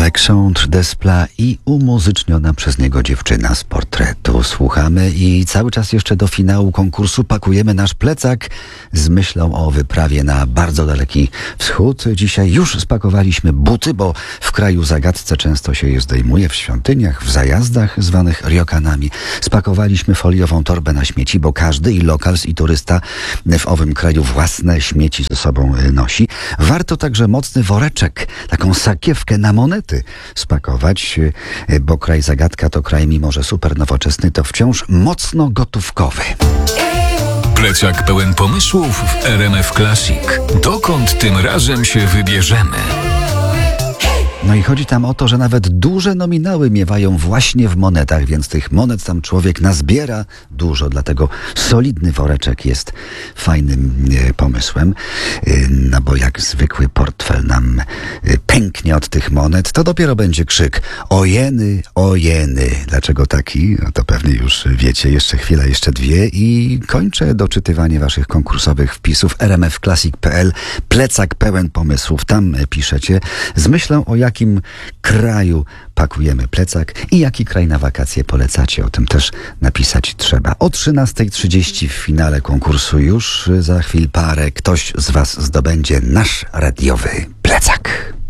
Alexandre Desplat i umuzyczniona przez niego dziewczyna z portretu. Słuchamy i cały czas jeszcze do finału konkursu pakujemy nasz plecak z myślą o wyprawie na bardzo daleki wschód. Dzisiaj już spakowaliśmy buty, bo w kraju zagadce często się je zdejmuje w świątyniach, w zajazdach zwanych ryokanami. Spakowaliśmy foliową torbę na śmieci, bo każdy i lokal i turysta w owym kraju własne śmieci ze sobą nosi. Warto także mocny woreczek, taką sakiewkę na monety spakować, bo kraj zagadka to kraj, mimo że super nowoczesny, to wciąż mocno gotówkowy. Plecak pełen pomysłów w RMF Classic. Dokąd tym razem się wybierzemy? No i chodzi tam o to, że nawet duże nominały miewają właśnie w monetach, więc tych monet tam człowiek nazbiera dużo, dlatego solidny woreczek jest fajnym pomysłem. No bo jak zwykły portfel nam pęknie od tych monet, to dopiero będzie krzyk: ojeny, ojeny. Dlaczego taki? No to pewnie już wiecie. Jeszcze chwila, jeszcze dwie i kończę doczytywanie waszych konkursowych wpisów. rmfclassic.pl, plecak pełen pomysłów. Tam piszecie z myślą, o jakim kraju pakujemy plecak i jaki kraj na wakacje polecacie. O tym też napisać trzeba. O 13:30 w finale konkursu już za chwil parę ktoś z was zdobędzie nasz radiowy plecak.